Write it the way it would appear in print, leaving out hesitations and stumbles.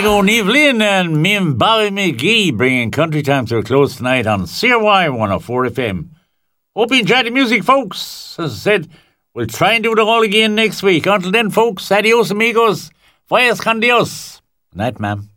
go Evelyn and me and Bobby McGee bringing Country Time to a close tonight on CRY 104 FM. Hope you enjoyed the music, folks. As I said, we'll try and do it all again next week. Until then, folks, adios amigos. Vayas con Dios. Night, ma'am.